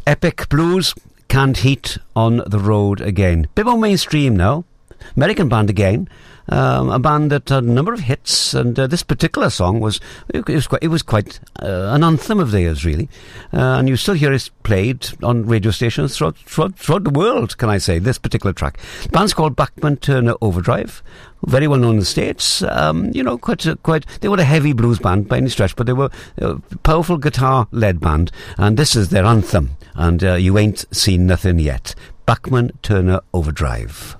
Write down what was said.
Epic Blues, Canned Heat on the Road Again. Bit more mainstream now. American band again. A band that had a number of hits, and this particular song was quite an anthem of theirs, really. And you still hear it played on radio stations throughout the world, can I say, this particular track. The band's called Bachman Turner Overdrive, very well known in the States. Quite. They were a heavy blues band by any stretch, but they were a powerful guitar-led band, and this is their anthem. And You Ain't Seen Nothing Yet. Bachman Turner Overdrive.